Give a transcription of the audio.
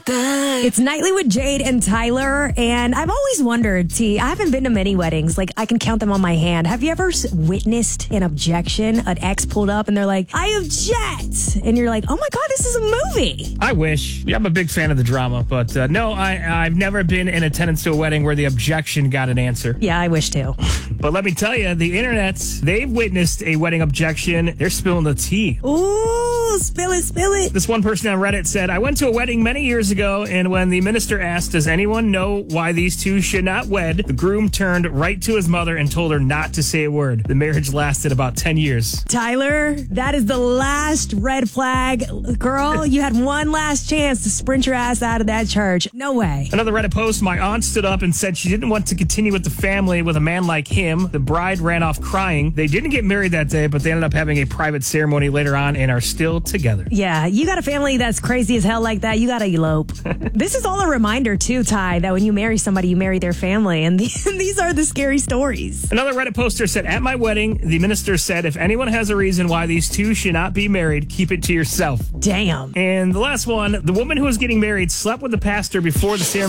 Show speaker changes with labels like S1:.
S1: It's Nightly with Jade and Tyler, and I've always wondered, T, I haven't been to many weddings. Like, I can count them on my hand. Have you ever witnessed an objection? An ex pulled up and they're like, I object. And you're like, oh my God, this is a movie.
S2: I wish. Yeah, I'm a big fan of the drama, but no, I've never been in attendance to a wedding where the objection got an answer.
S1: Yeah, I wish too.
S2: But let me tell you, the internet, they've witnessed a wedding objection. They're spilling the tea.
S1: Ooh, spill it, spill it.
S2: This one person on Reddit said, I went to a wedding many years ago, and when the minister asked, does anyone know why these two should not wed, the groom turned right to his mother and told her not to say a word. The marriage lasted about 10 years.
S1: Tyler, that is the last red flag. Girl, you had one last chance to sprint your ass out of that church. No way.
S2: Another Reddit post, my aunt stood up and said she didn't want to continue with the family with a man like him. The bride ran off crying. They didn't get married that day, but they ended up having a private ceremony later on and are still together.
S1: Yeah, you got a family that's crazy as hell like that, you got to elope. This is all a reminder, too, Ty, that when you marry somebody, you marry their family. And these are the scary stories.
S2: Another Reddit poster said, at my wedding, the minister said, if anyone has a reason why these two should not be married, keep it to yourself.
S1: Damn.
S2: And the last one, the woman who was getting married slept with the pastor before the ceremony.